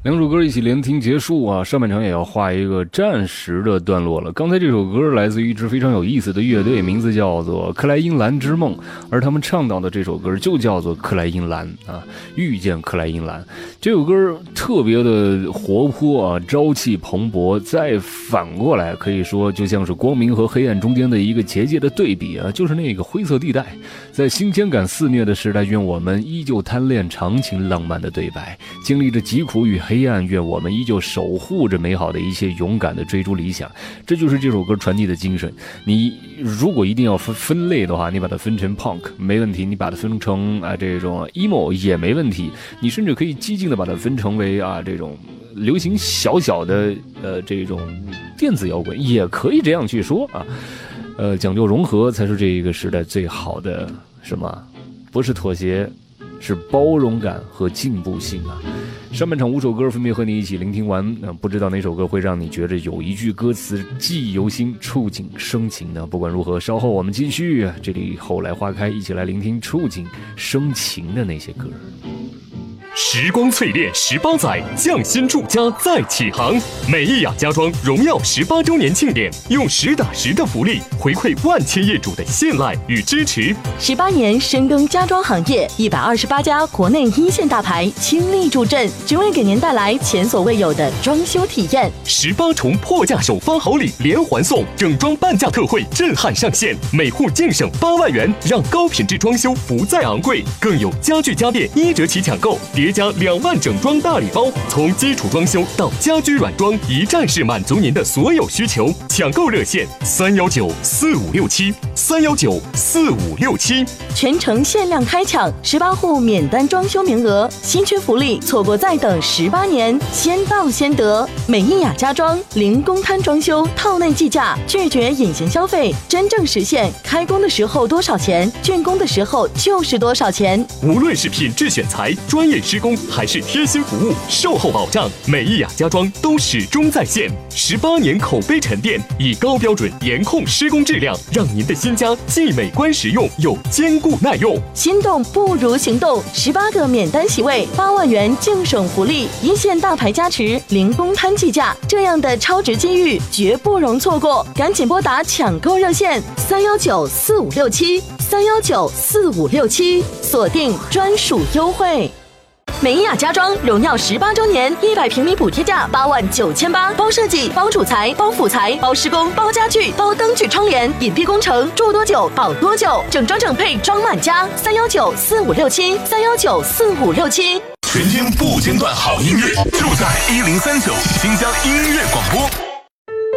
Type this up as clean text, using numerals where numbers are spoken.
两首歌一起连听结束啊，上半场也要画一个暂时的段落了。刚才这首歌来自于一支非常有意思的乐队，名字叫做克莱因蓝之梦，而他们唱到的这首歌就叫做克莱因蓝啊，遇见克莱因蓝。这首歌特别的活泼啊，朝气蓬勃，再反过来可以说就像是光明和黑暗中间的一个结界的对比啊，就是那个灰色地带。在新鲜感肆虐的时代，愿我们依旧贪恋长情浪漫的对白，经历着疾苦与黑暗，愿我们依旧守护着美好的一切，勇敢地追逐理想。这就是这首歌传递的精神。你如果一定要分类的话，你把它分成 punk 没问题，你把它分成这种 emo 也没问题，你甚至可以激进的把它分成为这种流行小小的这种电子摇滚，也可以这样去说啊。讲究融合才是这一个时代最好的什么？不是妥协，是包容感和进步性啊。上半场5首歌分别和你一起聆听完，不知道哪首歌会让你觉得有一句歌词记忆犹新，触景生情呢？不管如何，稍后我们继续，这里后来花开，一起来聆听触景生情的那些歌。 时光淬炼18载，匠心住家再起航。美意雅家装荣耀18周年庆典，用实打实的福利回馈万千业主的信赖与支持。 18年深耕家装行业，128家国内一线大牌倾力助阵，只为给您带来前所未有的装修体验。 18重破价首发好礼连环送，整装半价特惠震撼上线，每户净省8万元，让高品质装修不再昂贵。更有家具家电1折起抢购，叠加2万整装大礼包，从基础装修到家居软装，一站式满足您的所有需求。抢购热线3194567，3194567， 全程限量开抢18户免单装修名额，稀缺福利，错过再等18年，先到先得。美意雅家装零公摊装修，套内计价，拒绝隐形消费，真正实现开工的时候多少钱，竣工的时候就是多少钱。 无论是品质选材、专业施工，还是贴心服务、售后保障，美意雅家装都始终在线。18年口碑沉淀，以高标准严控施工质量，让您的新家既美观实用又坚固耐用。 心动不如行动，18个免单席位，8万元净省福利，一线大牌加持，零公摊计价，这样的超值机遇绝不容错过，赶紧拨打抢购热线3194567，3194567，锁定专属优惠。美意雅家装荣耀18周年，100平米补贴价89800，包设计、包主材、包辅材、包施工、包家具、包灯具窗帘，隐蔽工程，住多久保多久，整装整配装满家，3194567，3194567。 全天不间断好音乐，就在1039新疆音乐广播。